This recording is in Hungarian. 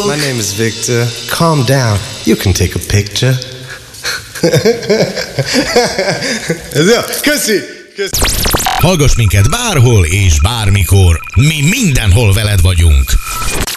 My name is Victor. Calm down. You can take a picture. Köszi! Hallgass minket bárhol és bármikor. Mi mindenhol veled vagyunk.